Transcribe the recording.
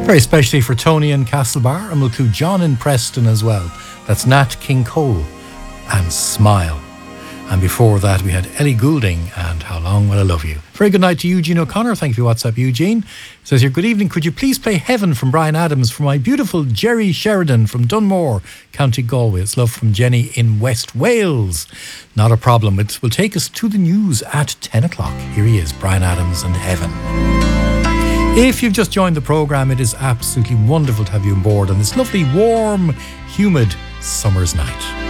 Very especially for Tony in Castlebar, and we'll include John in Preston as well. That's Nat King Cole and Smile. And before that, we had Ellie Goulding and How Long Will I Love You. Very good night to Eugene O'Connor. Thank you for WhatsApp, Eugene. Says here, good evening. Could you please play Heaven from Bryan Adams for my beautiful Jerry Sheridan from Dunmore, County Galway? It's love from Jenny in West Wales. Not a problem. It will take us to the news at 10 o'clock. Here he is, Bryan Adams and Heaven. If you've just joined the programme, it is absolutely wonderful to have you on board on this lovely, warm, humid summer's night.